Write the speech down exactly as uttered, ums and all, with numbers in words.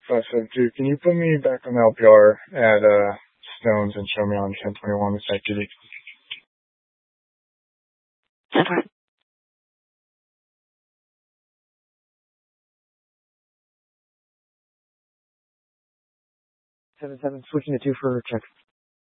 five seven two. Can you put me back on the L P R at uh, Stones and show me on ten twenty-one with activity? Okay. Seven seven, switching to two for check.